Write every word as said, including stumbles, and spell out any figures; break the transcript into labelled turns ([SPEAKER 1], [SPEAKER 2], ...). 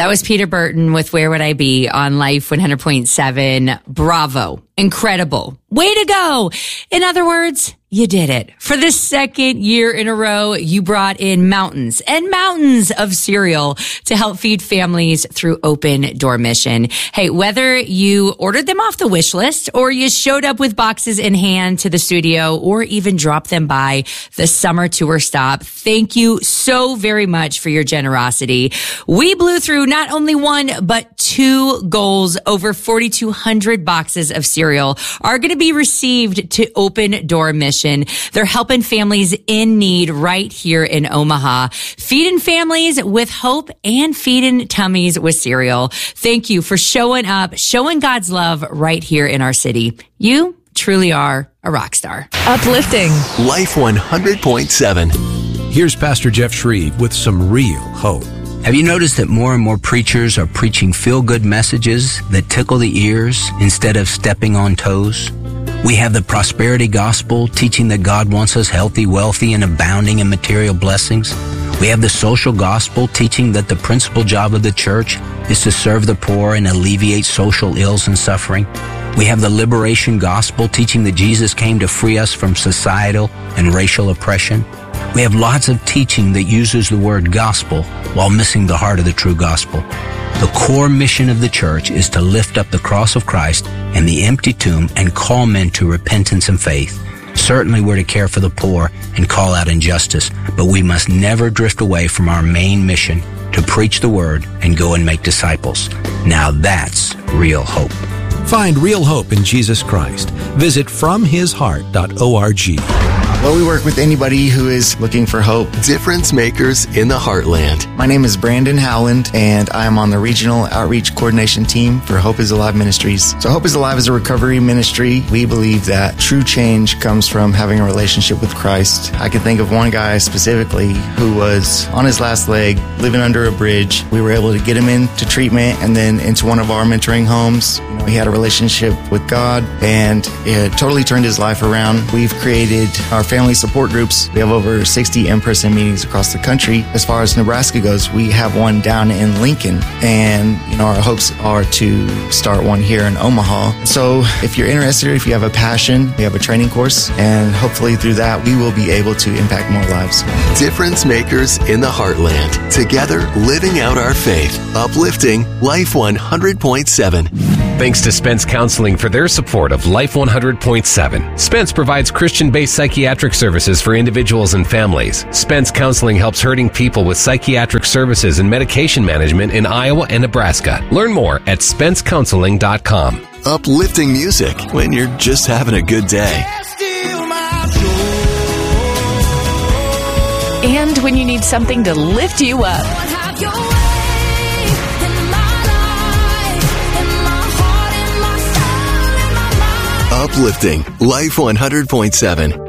[SPEAKER 1] That was Peter Burton with Where Would I Be on Life one hundred point seven. Bravo. Incredible. Way to go. In other words, you did it. For the second year in a row, you brought in mountains and mountains of cereal to help feed families through Open Door Mission. Hey, whether you ordered them off the wish list or you showed up with boxes in hand to the studio or even dropped them by the summer tour stop, thank you so very much for your generosity. We blew through not only one, but two goals. Over forty-two hundred boxes of cereal are going to be received to Open Door Mission. They're helping families in need right here in Omaha, feeding families with hope and feeding tummies with cereal. Thank you for showing up, showing God's love right here in our city. You truly are a rock star.
[SPEAKER 2] Uplifting.
[SPEAKER 3] Life one hundred point seven.
[SPEAKER 4] Here's Pastor Jeff Shreve with some real hope.
[SPEAKER 5] Have you noticed that more and more preachers are preaching feel-good messages that tickle the ears instead of stepping on toes? We have the prosperity gospel teaching that God wants us healthy, wealthy, and abounding in material blessings. We have the social gospel teaching that the principal job of the church is to serve the poor and alleviate social ills and suffering. We have the liberation gospel teaching that Jesus came to free us from societal and racial oppression. We have lots of teaching that uses the word gospel while missing the heart of the true gospel. The core mission of the church is to lift up the cross of Christ and the empty tomb and call men to repentance and faith. Certainly we're to care for the poor and call out injustice, but we must never drift away from our main mission to preach the word and go and make disciples. Now that's real hope.
[SPEAKER 4] Find real hope in Jesus Christ. Visit from his heart dot org.
[SPEAKER 6] Well, we work with anybody who is looking for hope.
[SPEAKER 3] Difference makers in the heartland.
[SPEAKER 6] My name is Brandon Howland, and I am on the Regional Outreach Coordination Team for Hope is Alive Ministries. So Hope is Alive is a recovery ministry. We believe that true change comes from having a relationship with Christ. I can think of one guy specifically who was on his last leg, living under a bridge. We were able to get him into treatment and then into one of our mentoring homes. You know, he had a relationship with God, and it totally turned his life around. We've created our family support groups. We have over sixty in-person meetings across the country. As far as Nebraska goes, we have one down in Lincoln, and you know our hopes are to start one here in Omaha. So if you're interested, if you have a passion, we have a training course, and hopefully through that we will be able to impact more lives.
[SPEAKER 3] Difference makers in the heartland. Together, living out our faith. Uplifting Life one hundred point seven.
[SPEAKER 7] Thanks to Spence Counseling for their support of Life one hundred point seven. Spence provides Christian-based psychiatric services for individuals and families. Spence Counseling helps hurting people with psychiatric services and medication management in Iowa and Nebraska. Learn more at spence counseling dot com.
[SPEAKER 3] Uplifting music when you're just having a good day.
[SPEAKER 2] And when you need something to lift you up.
[SPEAKER 3] Uplifting Life one hundred point seven.